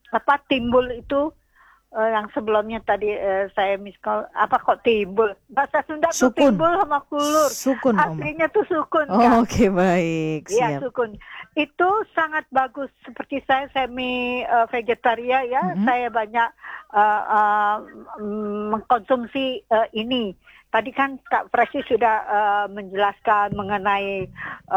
timbul itu yang sebelumnya tadi saya miss call, apa kok timbul? Bahasa Sunda tuh Sukun. timbul sama kulur. Sukun, Oma. Aslinya tuh sukun, Oh, Kak. oke, baik. Iya, Siap. sukun. Itu sangat bagus. Seperti saya semi vegetarian ya, Mm-mm. saya banyak uh, uh, mengkonsumsi ini. Tadi kan Kak Presi sudah menjelaskan mengenai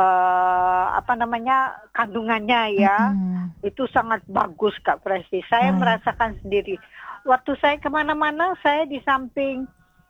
apa namanya kandungannya ya. Mm-mm. Itu sangat bagus Kak Presi. Saya Baik. merasakan sendiri. Waktu saya kemana-mana, saya di samping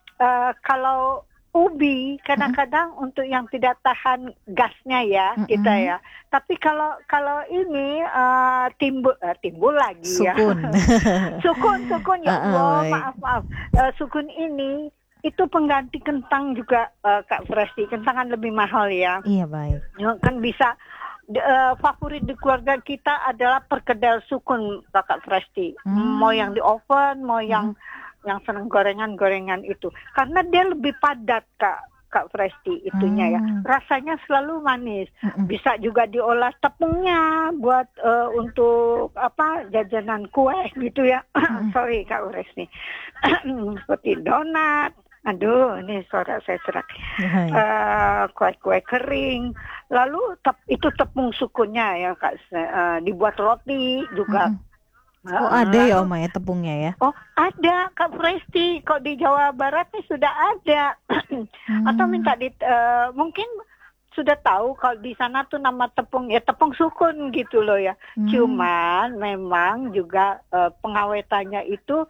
kalau ubi Mm-mm. kadang-kadang untuk yang tidak tahan gasnya ya kita Mm-mm. ya. Tapi kalau ini timbul lagi ya. Sukun. Sukun ya Allah, Baik. maaf. Sukun ini itu pengganti kentang juga Kak Presti. Kentang kan lebih mahal ya. Iya, baik. Ya, kan bisa favorit di keluarga kita adalah perkedel sukun Kakak Presti. Mau yang Hmm. di oven, mau Mm-mm. yang seneng gorengan-gorengan itu. Karena dia lebih padat Kak Presti itunya ya. Hmm. Rasanya selalu manis. Mm-mm. Bisa juga diolah tepungnya buat untuk apa jajanan kue gitu ya. Mm-mm. Sorry Kak Presti. Seperti donat. Aduh, ini suara saya serak. Baik. Kue-kue kering. Lalu itu tepung sukunya ya Kak. Dibuat roti juga. Mm-mm. Oh, ada ya, Lalu Oma, ya, tepungnya ya. oh ada Kak Presti. Kok di Jawa Barat nih sudah ada. Atau Hmm. minta mungkin sudah tahu kalau di sana tuh nama tepung ya tepung sukun gitu loh ya. Hmm. Cuman memang juga pengawetannya itu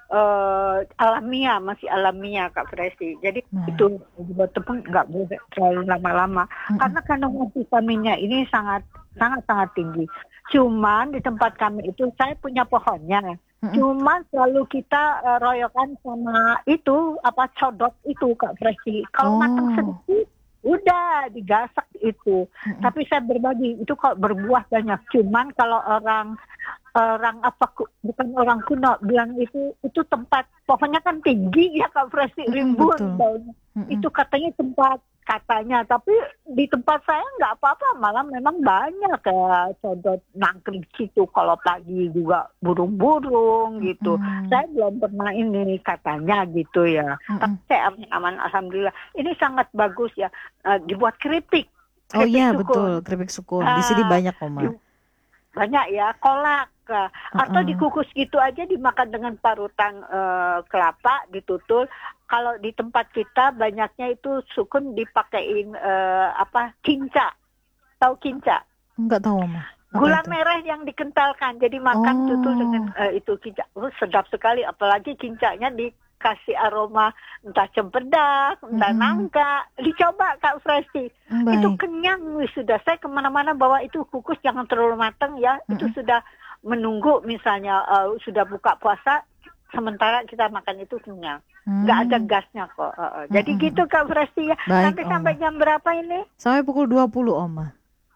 alamiah, masih alamiah Kak Presti. Jadi Baik. itu buat tepung nggak boleh terlalu lama-lama Mm-mm. karena kandungan vitaminnya ini sangat sangat sangat tinggi. Cuman di tempat kami itu saya punya pohonnya. Mm-mm. Cuman selalu kita royokan sama itu apa codot itu Kak Presti. Kalau matang Oh. sedikit udah digasak itu. Mm-mm. Tapi saya berbagi itu kalau berbuah banyak. Cuman kalau orang bukan orang kuno bilang itu tempat pohonnya kan tinggi ya Kak Presti Mm-mm, rimbun betul. daunnya. Mm-mm. Itu katanya tempat katanya, tapi di tempat saya nggak apa-apa, malah memang banyak kayak codot nangkring situ kalau pagi juga burung-burung gitu. Mm-mm. Saya belum pernah ini katanya gitu ya. Tapi Mm-mm. saya aman alhamdulillah. Ini sangat bagus ya. Dibuat keripik Oh iya, betul. sukun. Keripik sukun. Di sini Ah, banyak, Oma. banyak ya kolak atau Heeh. dikukus gitu aja dimakan dengan parutan kelapa ditutul. Kalau di tempat kita banyaknya itu sukun dipakein kinca, tahu kinca, Enggak tahu, Oma. Apa gula itu? merah yang dikentalkan, jadi makan tutul dengan Oh. itu kinca. Sedap sekali, apalagi kincanya dikasih aroma entah cempedak, entah Mm-mm. nangka. Dicoba Kak Presti, itu Baik. kenyang sudah. Saya kemana-mana bawa itu kukus, jangan terlalu matang ya. Itu Mm-mm. sudah menunggu misalnya sudah buka puasa, sementara kita makan itu kenyang. Nggak ada Hmm. gasnya kok. Jadi Mm-mm. gitu Kak Presti ya. Baik, Nanti sampai Oma. jam berapa ini? Sampai pukul 20, Oma.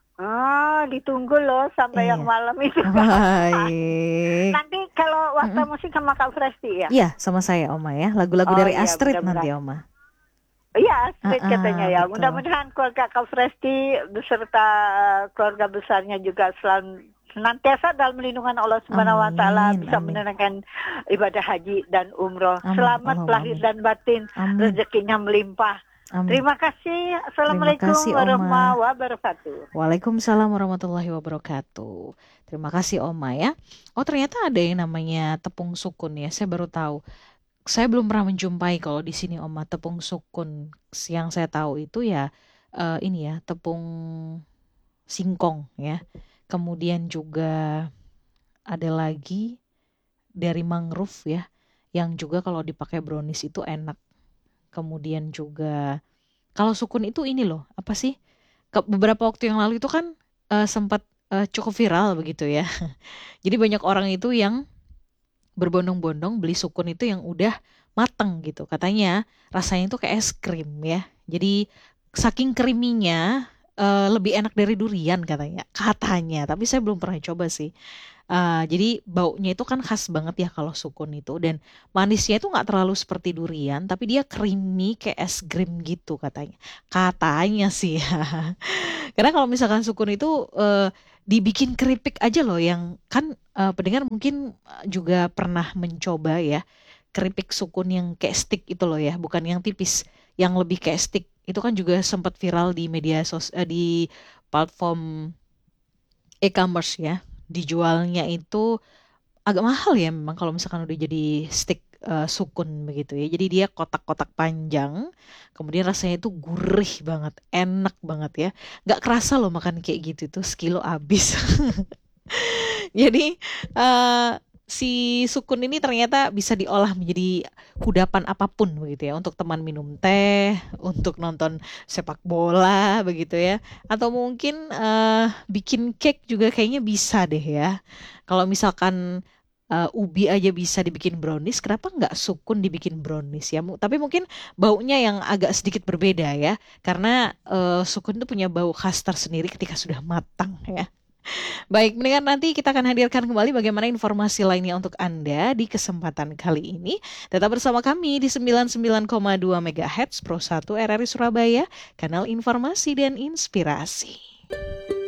Ditunggu loh sampai yang Iya. malam itu. Baik. Nanti kalau waktu Mm-mm. musik sama Kak Presti ya? Iya, sama saya, Oma, ya. Lagu-lagu Oh dari iya, Astrid nanti, mudah-mudahan. Oma. Iya, Astrid katanya ya. Betul. Mudah-mudahan keluarga Kak Presti beserta keluarga besarnya juga selalu senantiasa dalam lindungan Allah Subhanahu wa taala Amin, bisa amin. menunaikan ibadah haji dan umroh. Amin. Selamat Allahumma lahir amin. dan batin, Amin. rezekinya melimpah. Amin. Terima kasih. Terima Assalamualaikum kasih, warahmatullahi Oma. wabarakatuh. Waalaikumsalam warahmatullahi wabarakatuh. Terima kasih, Oma, ya. Oh, ternyata ada yang namanya tepung sukun ya. Saya baru tahu. Saya belum pernah menjumpai kalau di sini, Oma, tepung sukun. Yang saya tahu itu ya ini ya, tepung singkong ya. Kemudian juga ada lagi dari mangrove ya, yang juga kalau dipakai brownies itu enak. Kemudian juga kalau sukun itu ini loh, apa sih? Beberapa waktu yang lalu itu kan sempat cukup viral begitu ya. Jadi banyak orang itu yang berbondong-bondong beli sukun itu yang udah mateng gitu. Katanya rasanya itu kayak es krim ya. Jadi saking creaminya lebih enak dari durian katanya. Katanya, tapi saya belum pernah coba sih. Jadi baunya itu kan khas banget ya kalau sukun itu, dan manisnya itu nggak terlalu seperti durian, tapi dia creamy kayak es krim gitu katanya. Katanya sih ya. Karena kalau misalkan sukun itu dibikin keripik aja loh, yang kan pendengar mungkin juga pernah mencoba ya keripik sukun yang kayak stick itu loh ya, bukan yang tipis, yang lebih kayak stick. Itu kan juga sempat viral di di platform e-commerce ya. Dijualnya itu agak mahal ya memang kalau misalkan udah jadi stick sukun begitu ya. Jadi dia kotak-kotak panjang, kemudian rasanya itu gurih banget, enak banget ya. Nggak kerasa loh makan kayak gitu tuh sekilo habis. Jadi eh, si sukun ini ternyata bisa diolah menjadi kudapan apapun begitu ya, untuk teman minum teh, untuk nonton sepak bola begitu ya, atau mungkin bikin cake juga kayaknya bisa deh ya. Kalau misalkan ubi aja bisa dibikin brownies, kenapa nggak sukun dibikin brownies ya? Tapi mungkin baunya yang agak sedikit berbeda ya, karena sukun itu punya bau khas tersendiri ketika sudah matang ya. Baik, mendengar, nanti kita akan hadirkan kembali bagaimana informasi lainnya untuk Anda di kesempatan kali ini. Tetap bersama kami di 99,2 MHz Pro 1 RRI Surabaya, kanal informasi dan inspirasi.